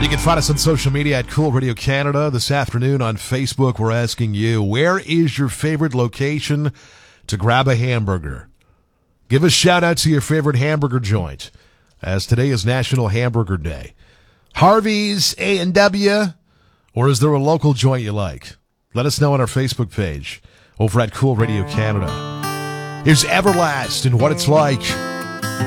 You can find us on social media at Cool Radio Canada. This afternoon on Facebook, we're asking you, where is your favorite location to grab a hamburger? Give a shout out to your favorite hamburger joint, as today is National Hamburger Day. Harvey's, A&W, or is there a local joint you like? Let us know on our Facebook page over at Cool Radio Canada. Here's Everlast and What It's Like.